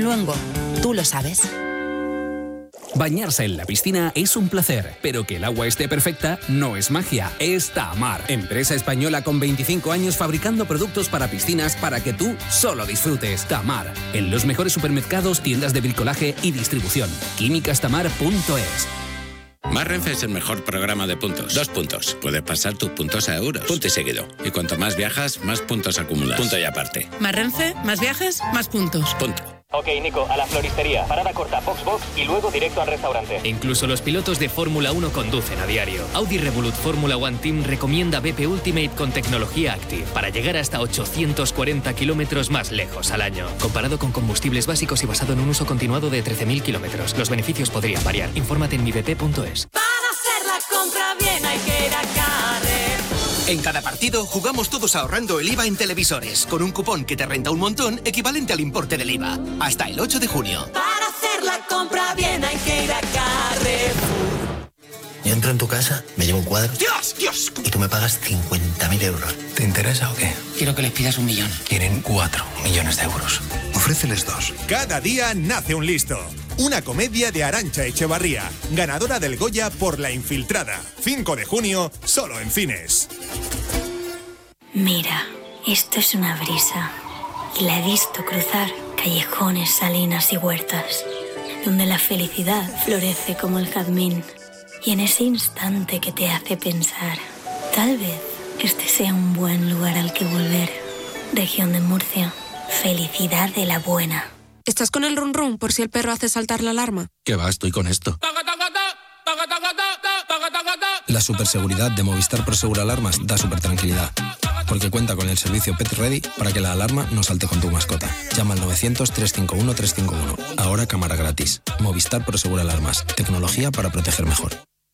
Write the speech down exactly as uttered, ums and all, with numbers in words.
Luengo. Tú lo sabes. Bañarse en la piscina es un placer, pero que el agua esté perfecta no es magia, es Tamar, empresa española con veinticinco años fabricando productos para piscinas para que tú solo disfrutes. Tamar, en los mejores supermercados, tiendas de bricolaje y distribución. químicas tamar punto es. Más Renfe es el mejor programa de puntos. Dos puntos. Puedes pasar tus puntos a euros. Punto y seguido. Y cuanto más viajas, más puntos acumulas. Punto y aparte. Más Renfe, más viajes, más puntos. Punto. Ok, Nico, a la floristería. Parada corta, box box y luego directo al restaurante. Incluso los pilotos de Fórmula uno conducen a diario. Audi Revolut Fórmula One Team recomienda B P Ultimate con tecnología Active para llegar hasta ochocientos cuarenta kilómetros más lejos al año. Comparado con combustibles básicos y basado en un uso continuado de trece mil kilómetros. Los beneficios podrían variar. Infórmate en mi b p punto es. Para hacer la compra bien hay que ir a Carrefour. En cada partido jugamos todos ahorrando el I V A en televisores, con un cupón que te renta un montón equivalente al importe del I V A. Hasta el ocho de junio. Para hacer la compra bien hay que ir a Carrefour. Yo entro en tu casa, me llevo un cuadro. ¡Dios, Dios! Y tú me pagas cincuenta mil euros. ¿Te interesa o qué? Quiero que les pidas un millón. Quieren cuatro millones de euros. Ofréceles dos. Cada día nace un listo. Una comedia de Arantxa Echevarría, ganadora del Goya por La Infiltrada. cinco de junio, solo en cines. Mira, esto es una brisa. Y la he visto cruzar callejones, salinas y huertas, donde la felicidad florece como el jazmín. Y en ese instante que te hace pensar, tal vez este sea un buen lugar al que volver. Región de Murcia. Felicidad de la buena. ¿Estás con el run run por si el perro hace saltar la alarma? ¿Qué va? Estoy con esto. La superseguridad de Movistar Prosegur Alarmas da super tranquilidad, porque cuenta con el servicio Pet Ready para que la alarma no salte con tu mascota. Llama al novecientos, trescientos cincuenta y uno, trescientos cincuenta y uno. Ahora cámara gratis. Movistar Prosegur Alarmas. Tecnología para proteger mejor.